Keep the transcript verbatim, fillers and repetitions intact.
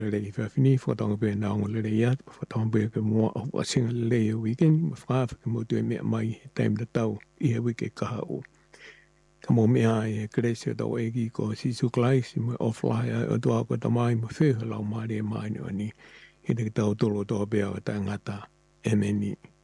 le i fa fini fo tong pe na ngol le ya fo tong pe ke mo o sing le weekend mo fa fa mo tu me mai time da tau i he wike ka o ka mo me ai krese do e ki ko si su klai si mo offline o do ko ta mai mo fe la mai le mai no ni he de tau to lo to be o ta ngata e me ni